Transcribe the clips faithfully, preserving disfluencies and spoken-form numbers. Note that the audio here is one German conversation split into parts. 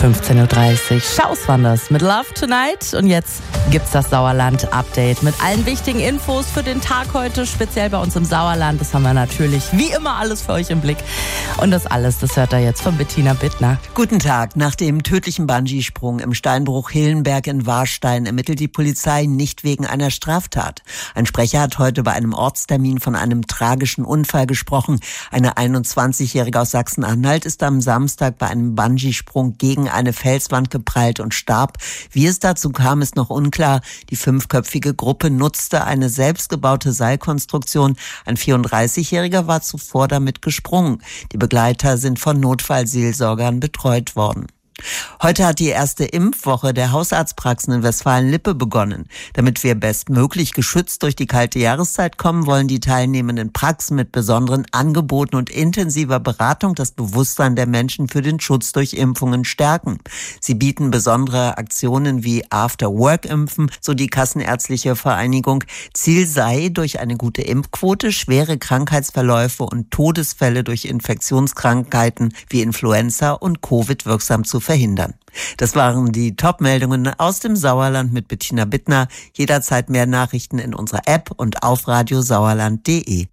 fünfzehn Uhr dreißig. Schaus Wanders mit Love Tonight. Und jetzt gibt's das Sauerland-Update mit allen wichtigen Infos für den Tag heute, speziell bei uns im Sauerland. Das haben wir natürlich wie immer alles für euch im Blick. Und das alles, das hört ihr jetzt von Bettina Bittner. Guten Tag. Nach dem tödlichen Bungee-Sprung im Steinbruch Hillenberg in Warstein ermittelt die Polizei nicht wegen einer Straftat. Ein Sprecher hat heute bei einem Ortstermin von einem tragischen Unfall gesprochen. Eine einundzwanzigjährige aus Sachsen-Anhalt ist am Samstag bei einem Bungee-Sprung gegen eine Felswand geprallt und starb. Wie es dazu kam, ist noch unklar. Die fünfköpfige Gruppe nutzte eine selbstgebaute Seilkonstruktion. Ein vierunddreißigjähriger war zuvor damit gesprungen. Die Begleiter sind von Notfallseelsorgern betreut worden. Heute hat die erste Impfwoche der Hausarztpraxen in Westfalen-Lippe begonnen. Damit wir bestmöglich geschützt durch die kalte Jahreszeit kommen, wollen die teilnehmenden Praxen mit besonderen Angeboten und intensiver Beratung das Bewusstsein der Menschen für den Schutz durch Impfungen stärken. Sie bieten besondere Aktionen wie After-Work-Impfen, so die Kassenärztliche Vereinigung. Ziel sei, durch eine gute Impfquote schwere Krankheitsverläufe und Todesfälle durch Infektionskrankheiten wie Influenza und Covid wirksam zu verhindern. Das waren die Top-Meldungen aus dem Sauerland mit Bettina Bittner. Jederzeit mehr Nachrichten in unserer App und auf radiosauerland punkt de.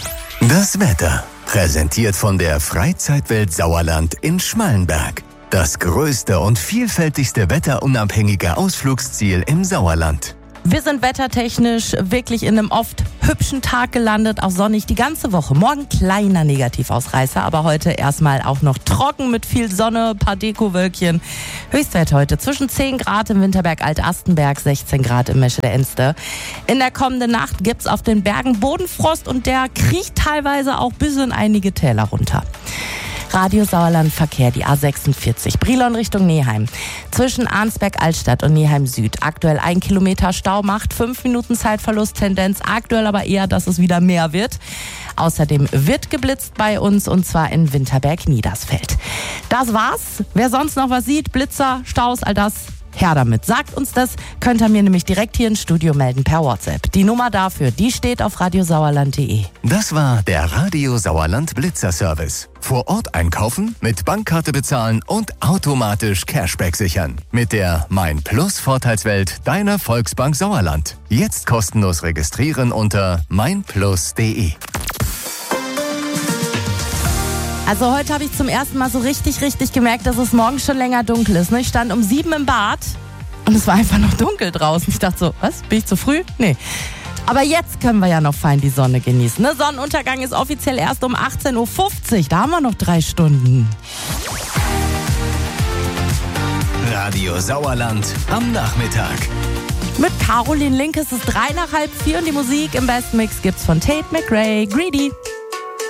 Das Wetter, präsentiert von der Freizeitwelt Sauerland in Schmallenberg. Das größte und vielfältigste wetterunabhängige Ausflugsziel im Sauerland. Wir sind wettertechnisch wirklich in einem oft hübschen Tag gelandet, auch sonnig die ganze Woche. Morgen kleiner Negativausreißer, aber heute erstmal auch noch trocken mit viel Sonne, paar Dekowölkchen. Höchstwert heute zwischen zehn Grad im Winterberg Alt-Astenberg, sechzehn Grad im Meschede Enste. In der kommenden Nacht gibt's auf den Bergen Bodenfrost und der kriecht teilweise auch bis in einige Täler runter. Radio Sauerland Verkehr, die A sechsundvierzig, Brilon Richtung Neheim. Zwischen Arnsberg-Altstadt und Neheim Süd. Aktuell ein Kilometer Stau, macht fünf Minuten Zeitverlust, Tendenz aktuell aber eher, dass es wieder mehr wird. Außerdem wird geblitzt bei uns und zwar in Winterberg-Niedersfeld. Das war's. Wer sonst noch was sieht, Blitzer, Staus, all das, her damit. Sagt uns das, könnt ihr mir nämlich direkt hier ins Studio melden per WhatsApp. Die Nummer dafür, die steht auf radiosauerland punkt de. Das war der Radio Sauerland Blitzer Service. Vor Ort einkaufen, mit Bankkarte bezahlen und automatisch Cashback sichern. Mit der Mein Plus Vorteilswelt deiner Volksbank Sauerland. Jetzt kostenlos registrieren unter mein plus punkt de. Also heute habe ich zum ersten Mal so richtig, richtig gemerkt, dass es morgens schon länger dunkel ist. Ich stand um sieben im Bad und es war einfach noch dunkel draußen. Ich dachte so, was, bin ich zu früh? Nee. Aber jetzt können wir ja noch fein die Sonne genießen. Ne? Sonnenuntergang ist offiziell erst um achtzehn Uhr fünfzig. Da haben wir noch drei Stunden. Radio Sauerland am Nachmittag. Mit Caroline Link ist es drei nach halb vier und die Musik im Best Mix gibt's von Tate McRae, Greedy.